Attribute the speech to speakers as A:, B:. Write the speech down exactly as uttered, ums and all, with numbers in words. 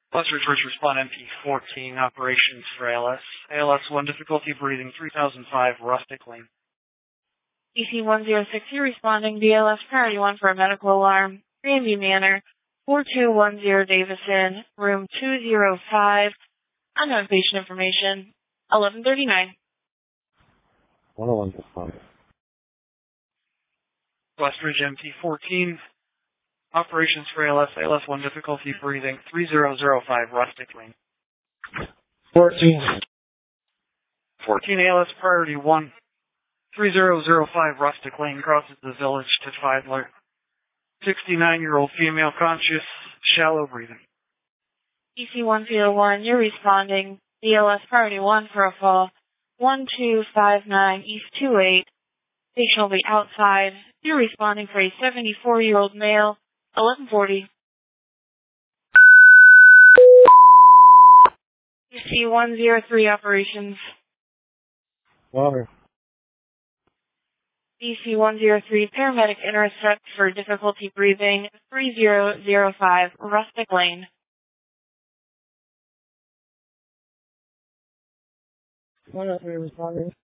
A: Buster George respond M P fourteen, operations for A L S. A L S one, difficulty breathing, three thousand five, Rustic Lane.
B: D C one zero six, you're responding B L S priority one for a medical alarm. Granby Manor, four two one zero Davison, room two zero five, unknown patient information, eleven thirty-nine.
C: one oh one responding.
A: Westridge M P fourteen, operations for A L S. A L S one, difficulty breathing, three zero zero five, Rustic Lane.
C: fourteen.
A: fourteen, A L S priority one, three zero zero five, Rustic Lane, crosses the village to Fidler. sixty-nine-year-old female, conscious, shallow breathing.
B: D C one zero one, you're responding B L S priority one for a fall, one two five nine East two eight. Patient will be outside. You're responding for a seventy-four-year-old male, eleven forty. D C one zero three, operations.
C: Water.
B: D C one zero three, paramedic intercept for difficulty breathing, three zero zero five, Rustic Lane.
C: one oh three responding.